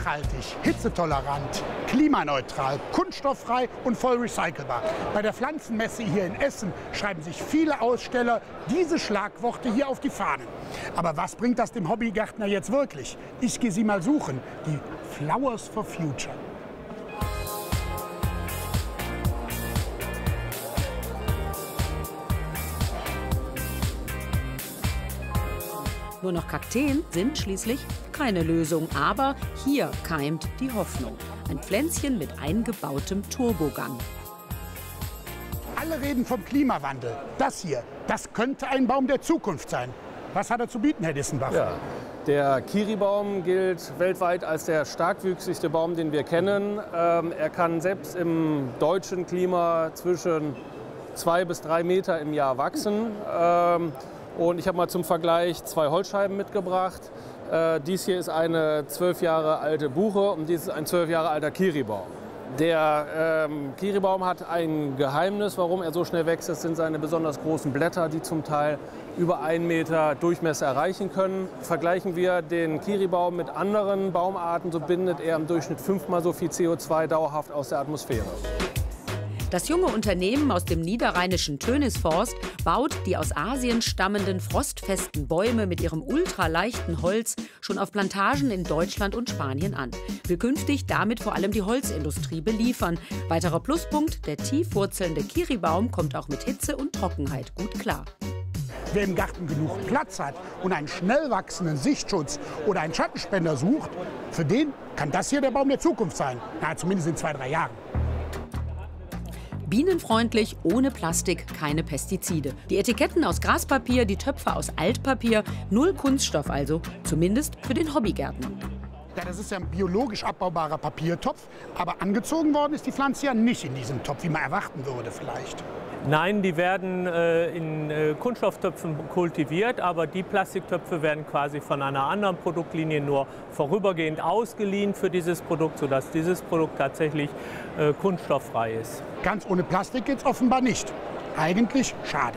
Nachhaltig, hitzetolerant, klimaneutral, kunststofffrei und voll recycelbar. Bei der Pflanzenmesse hier in Essen schreiben sich viele Aussteller diese Schlagworte hier auf die Fahnen. Aber was bringt das dem Hobbygärtner jetzt wirklich? Ich gehe sie mal suchen. Die Flowers for Future. Nur noch Kakteen sind schließlich keine Lösung. Aber hier keimt die Hoffnung. Ein Pflänzchen mit eingebautem Turbogang. Alle reden vom Klimawandel. Das hier, das könnte ein Baum der Zukunft sein. Was hat er zu bieten, Herr Dissenbach? Ja, der Kiribaum gilt weltweit als der starkwüchsigste Baum, den wir kennen. Er kann selbst im deutschen Klima zwischen 2 bis 3 Meter im Jahr wachsen. Und ich habe mal zum Vergleich 2 Holzscheiben mitgebracht. Dies hier ist eine 12 Jahre alte Buche und dies ist ein 12 Jahre alter Kiribaum. Der Kiribaum hat ein Geheimnis, warum er so schnell wächst. Das sind seine besonders großen Blätter, die zum Teil über 1 Meter Durchmesser erreichen können. Vergleichen wir den Kiribaum mit anderen Baumarten, so bindet er im Durchschnitt 5-mal so viel CO2 dauerhaft aus der Atmosphäre. Das junge Unternehmen aus dem niederrheinischen Tönisforst baut die aus Asien stammenden frostfesten Bäume mit ihrem ultraleichten Holz schon auf Plantagen in Deutschland und Spanien an. Will künftig damit vor allem die Holzindustrie beliefern. Weiterer Pluspunkt, der tief wurzelnde Kiribaum kommt auch mit Hitze und Trockenheit gut klar. Wer im Garten genug Platz hat und einen schnell wachsenden Sichtschutz oder einen Schattenspender sucht, für den kann das hier der Baum der Zukunft sein. Na, zumindest in 2-3 Jahren. Bienenfreundlich, ohne Plastik, keine Pestizide. Die Etiketten aus Graspapier, die Töpfe aus Altpapier, 0 Kunststoff also, zumindest für den Hobbygärtner. Ja, das ist ja ein biologisch abbaubarer Papiertopf, aber angezogen worden ist die Pflanze ja nicht in diesem Topf, wie man erwarten würde vielleicht. Nein, die werden in Kunststofftöpfen kultiviert, aber die Plastiktöpfe werden quasi von einer anderen Produktlinie nur vorübergehend ausgeliehen für dieses Produkt, sodass dieses Produkt tatsächlich kunststofffrei ist. Ganz ohne Plastik geht's offenbar nicht. Eigentlich schade.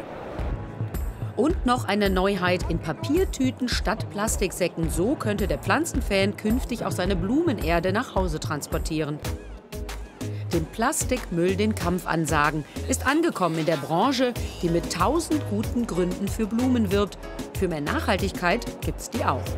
Und noch eine Neuheit in Papiertüten statt Plastiksäcken. So könnte der Pflanzenfan künftig auch seine Blumenerde nach Hause transportieren. Dem Plastikmüll den Kampf ansagen, ist angekommen in der Branche, die mit 1000 guten Gründen für Blumen wirbt. Für mehr Nachhaltigkeit gibt's die auch.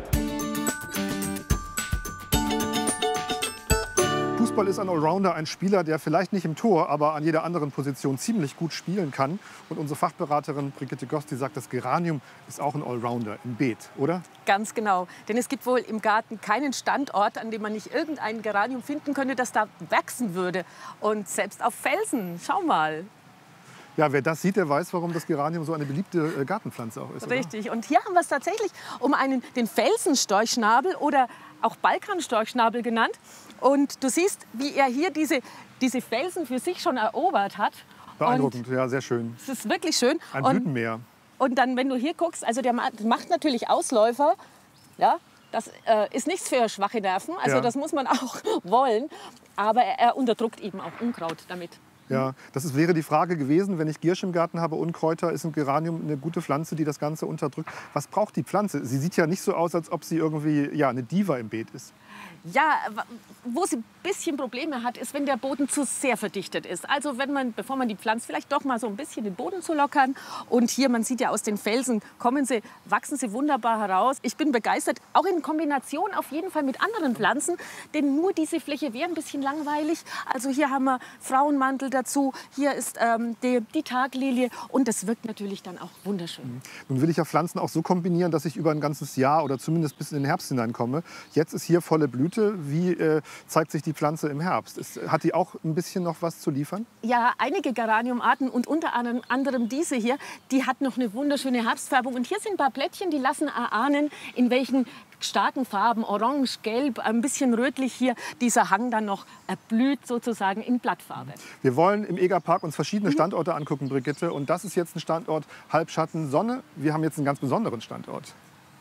Fußball ist ein Allrounder, ein Spieler, der vielleicht nicht im Tor, aber an jeder anderen Position ziemlich gut spielen kann. Und unsere Fachberaterin Brigitte Gost, die sagt, das Geranium ist auch ein Allrounder im Beet, oder? Ganz genau. Denn es gibt wohl im Garten keinen Standort, an dem man nicht irgendein Geranium finden könnte, das da wachsen würde. Und selbst auf Felsen, schau mal. Ja, wer das sieht, der weiß, warum das Geranium so eine beliebte Gartenpflanze auch ist. Richtig. Oder? Und hier haben wir es tatsächlich um den Felsenstorchschnabel oder auch Balkanstorchschnabel genannt. Und du siehst, wie er hier diese Felsen für sich schon erobert hat. Beeindruckend, ja, sehr schön. Es ist wirklich schön. Ein Blütenmeer. Und dann, wenn du hier guckst, also der macht natürlich Ausläufer. Ja, das ist nichts für schwache Nerven, also ja. Das muss man auch wollen. Aber er unterdrückt eben auch Unkraut damit. Ja, wäre die Frage gewesen, wenn ich Giersch im Garten habe, Unkräuter, ist ein Geranium eine gute Pflanze, die das Ganze unterdrückt. Was braucht die Pflanze? Sie sieht ja nicht so aus, als ob sie irgendwie eine Diva im Beet ist. Ja, wo sie ein bisschen Probleme hat, ist, wenn der Boden zu sehr verdichtet ist. Also bevor man die pflanzt, vielleicht doch mal so ein bisschen den Boden zu lockern. Und hier, man sieht ja aus den Felsen, wachsen sie wunderbar heraus. Ich bin begeistert, auch in Kombination auf jeden Fall mit anderen Pflanzen. Denn nur diese Fläche wäre ein bisschen langweilig. Also hier haben wir Frauenmantel dazu, hier ist die Taglilie und das wirkt natürlich dann auch wunderschön. Nun will ich ja Pflanzen auch so kombinieren, dass ich über ein ganzes Jahr oder zumindest bis in den Herbst hineinkomme. Jetzt ist hier volle Blüte. Wie zeigt sich die Pflanze im Herbst? Hat die auch ein bisschen noch was zu liefern? Ja, einige Geraniumarten und unter anderem diese hier, die hat noch eine wunderschöne Herbstfärbung. Und hier sind ein paar Blättchen, die lassen erahnen, in welchen starken Farben, orange, gelb, ein bisschen rötlich hier, dieser Hang dann noch erblüht sozusagen in Blattfarbe. Wir wollen im Egerpark uns verschiedene Standorte angucken, Brigitte. Und das ist jetzt ein Standort Halbschatten Sonne. Wir haben jetzt einen ganz besonderen Standort.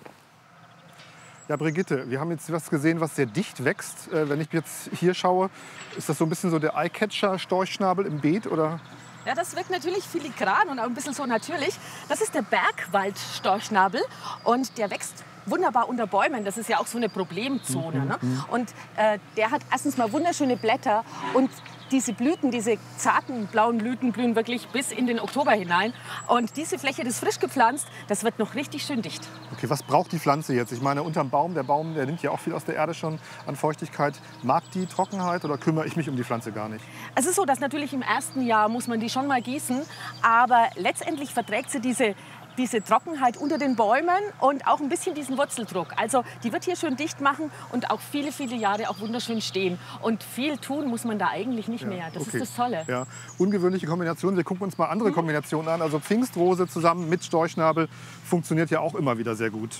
Ja, Brigitte, wir haben jetzt was gesehen, was sehr dicht wächst. Wenn ich jetzt hier schaue, ist das so ein bisschen so der Eyecatcher-Storchschnabel im Beet, oder? Ja, das wirkt natürlich filigran und auch ein bisschen so natürlich. Das ist der Bergwaldstorchnabel und der wächst wunderbar unter Bäumen. Das ist ja auch so eine Problemzone. Ne? Und der hat erstens mal wunderschöne Blätter und diese Blüten, diese zarten blauen Blüten blühen wirklich bis in den Oktober hinein. Und diese Fläche, das ist frisch gepflanzt, das wird noch richtig schön dicht. Okay, was braucht die Pflanze jetzt? Ich meine, unterm Baum, der Baum, der nimmt ja auch viel aus der Erde schon an Feuchtigkeit. Mag die Trockenheit oder kümmere ich mich um die Pflanze gar nicht? Es ist so, dass natürlich im ersten Jahr muss man die schon mal gießen, aber letztendlich verträgt sie diese Trockenheit unter den Bäumen und auch ein bisschen diesen Wurzeldruck. Also die wird hier schön dicht machen und auch viele, viele Jahre auch wunderschön stehen. Und viel tun muss man da eigentlich nicht mehr. Das ist das Tolle. Ja. Ungewöhnliche Kombination. Wir gucken uns mal andere Kombinationen an. Also Pfingstrose zusammen mit Storchnabel funktioniert ja auch immer wieder sehr gut.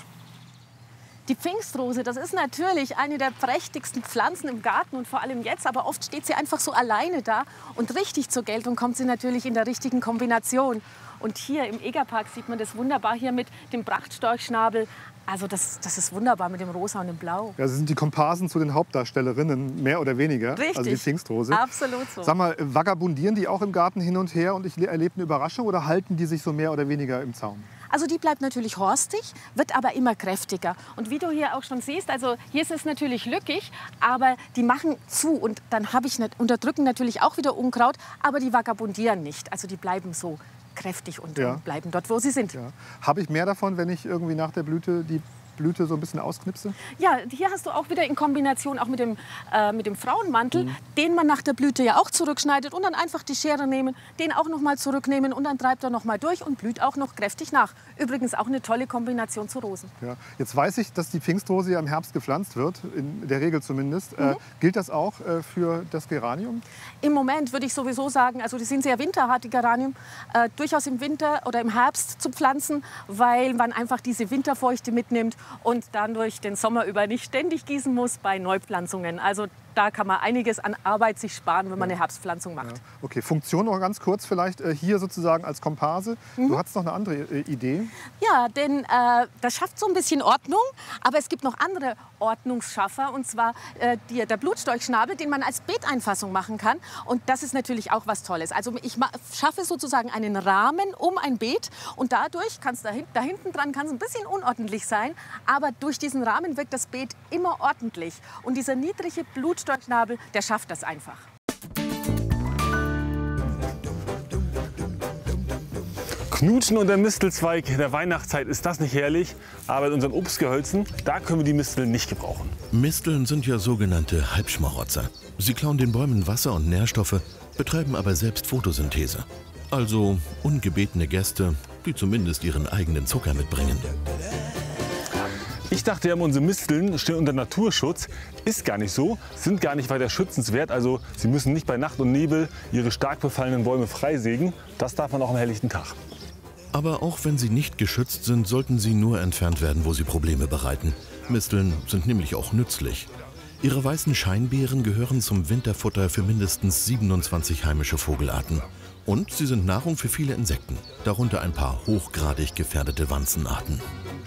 Die Pfingstrose, das ist natürlich eine der prächtigsten Pflanzen im Garten und vor allem jetzt. Aber oft steht sie einfach so alleine da und richtig zur Geltung kommt sie natürlich in der richtigen Kombination. Und hier im Egerpark sieht man das wunderbar hier mit dem Prachtstorchnabel. Also das ist wunderbar mit dem Rosa und dem Blau. Ja, das sind die Komparsen zu den Hauptdarstellerinnen, mehr oder weniger. Richtig. Also die Pfingstrose. Absolut so. Sag mal, vagabundieren die auch im Garten hin und her und ich erlebe eine Überraschung oder halten die sich so mehr oder weniger im Zaum? Also die bleibt natürlich horstig, wird aber immer kräftiger. Und wie du hier auch schon siehst, also hier ist es natürlich lückig, aber die machen zu und dann unterdrücken natürlich auch wieder Unkraut, aber die vagabundieren nicht. Also die bleiben so kräftig und bleiben dort, wo sie sind. Ja. Habe ich mehr davon, wenn ich irgendwie nach der Blüte die Blüte so ein bisschen ausknipse? Ja, hier hast du auch wieder in Kombination auch mit dem Frauenmantel, den man nach der Blüte ja auch zurückschneidet und dann einfach die Schere nehmen, den auch noch mal zurücknehmen und dann treibt er noch mal durch und blüht auch noch kräftig nach. Übrigens auch eine tolle Kombination zu Rosen. Ja. Jetzt weiß ich, dass die Pfingstrose ja im Herbst gepflanzt wird, in der Regel zumindest. Gilt das auch für das Geranium? Im Moment würde ich sowieso sagen, also die sind sehr winterhart, die Geranien, durchaus im Winter oder im Herbst zu pflanzen, weil man einfach diese Winterfeuchte mitnimmt und dadurch den Sommer über nicht ständig gießen muss bei Neupflanzungen. Also da kann man einiges an Arbeit sich sparen, wenn man eine Herbstpflanzung macht. Ja. Okay, Funktion noch ganz kurz vielleicht hier sozusagen als Komparse. Du hattest noch eine andere Idee? Ja, denn das schafft so ein bisschen Ordnung, aber es gibt noch andere Ordnungsschaffer und zwar der Blutstorchschnabel, den man als Beeteinfassung machen kann und das ist natürlich auch was Tolles. Also ich schaffe sozusagen einen Rahmen um ein Beet und dadurch kann es da hinten dran kann es ein bisschen unordentlich sein, aber durch diesen Rahmen wirkt das Beet immer ordentlich und dieser niedrige Blutstorchnabel, der schafft das einfach. Knutschen unter Mistelzweig in der Weihnachtszeit, ist das nicht herrlich? Aber in unseren Obstgehölzen, da können wir die Misteln nicht gebrauchen. Misteln sind ja sogenannte Halbschmarotzer. Sie klauen den Bäumen Wasser und Nährstoffe, betreiben aber selbst Photosynthese. Also ungebetene Gäste, die zumindest ihren eigenen Zucker mitbringen. Ich dachte ja, unsere Misteln stehen unter Naturschutz. Ist gar nicht so, sind gar nicht weiter schützenswert. Also sie müssen nicht bei Nacht und Nebel ihre stark befallenen Bäume freisägen. Das darf man auch am helllichten Tag. Aber auch wenn sie nicht geschützt sind, sollten sie nur entfernt werden, wo sie Probleme bereiten. Misteln sind nämlich auch nützlich. Ihre weißen Scheinbeeren gehören zum Winterfutter für mindestens 27 heimische Vogelarten. Und sie sind Nahrung für viele Insekten, darunter ein paar hochgradig gefährdete Wanzenarten.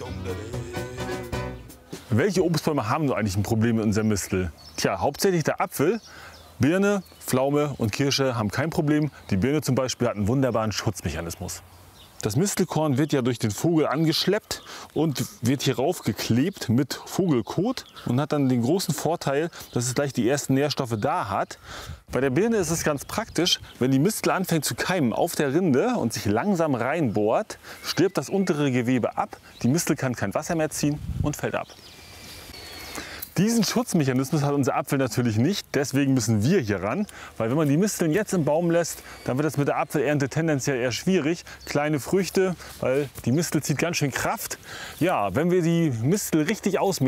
Welche Obstbäume haben so eigentlich ein Problem mit unserem Mistel? Tja, hauptsächlich der Apfel. Birne, Pflaume und Kirsche haben kein Problem. Die Birne zum Beispiel hat einen wunderbaren Schutzmechanismus. Das Mistelkorn wird ja durch den Vogel angeschleppt und wird hier raufgeklebt mit Vogelkot und hat dann den großen Vorteil, dass es gleich die ersten Nährstoffe da hat. Bei der Birne ist es ganz praktisch, wenn die Mistel anfängt zu keimen auf der Rinde und sich langsam reinbohrt, stirbt das untere Gewebe ab, die Mistel kann kein Wasser mehr ziehen und fällt ab. Diesen Schutzmechanismus hat unser Apfel natürlich nicht, deswegen müssen wir hier ran. Weil wenn man die Misteln jetzt im Baum lässt, dann wird das mit der Apfelernte tendenziell eher schwierig. Kleine Früchte, weil die Mistel zieht ganz schön Kraft. Ja, wenn wir die Mistel richtig ausmähen,